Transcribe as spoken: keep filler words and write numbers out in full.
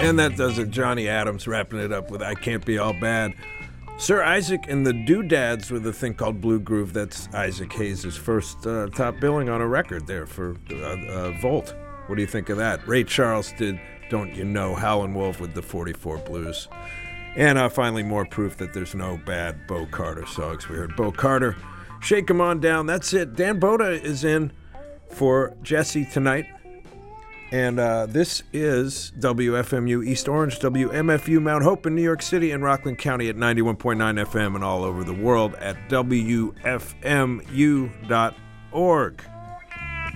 And that does it. Johnny Adams wrapping it up with I Can't Be All Bad. Sir Isaac and the Doodads with a thing called Blue Groove. That's Isaac Hayes' first uh, top billing on a record there for uh, uh, Volt. What do you think of that? Ray Charles did Don't You Know, Howlin' Wolf with the forty-four Blues. And uh, finally, more proof that there's no bad Bo Carter songs. We heard Bo Carter, Shake 'Em On Down. That's it. Dan Boda is in for Jesse tonight. And uh, this is W F M U East Orange, W M F U Mount Hope in New York City and Rockland County at ninety-one point nine F M and all over the world at W F M U dot org.